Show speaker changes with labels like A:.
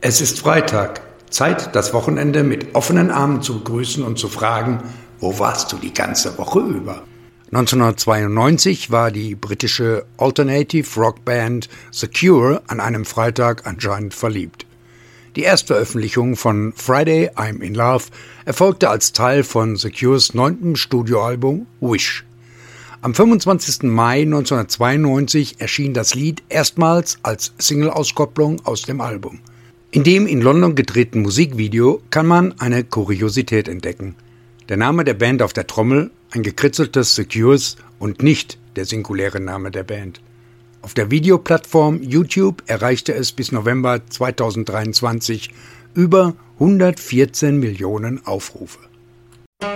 A: Es ist Freitag, Zeit, das Wochenende mit offenen Armen zu begrüßen und zu fragen, wo warst du die ganze Woche über? 1992 war die britische Alternative Rock Band The Cure an einem Freitag anscheinend verliebt. Die Erstveröffentlichung von Friday I'm in Love erfolgte als Teil von The Cures 9. Studioalbum Wish. Am 25. Mai 1992 erschien das Lied erstmals als Single-Auskopplung aus dem Album. In dem in London gedrehten Musikvideo kann man eine Kuriosität entdecken. Der Name der Band auf der Trommel, ein gekritzeltes The Cures und nicht der singuläre Name der Band. Auf der Videoplattform YouTube erreichte es bis November 2023 über 114 Millionen Aufrufe.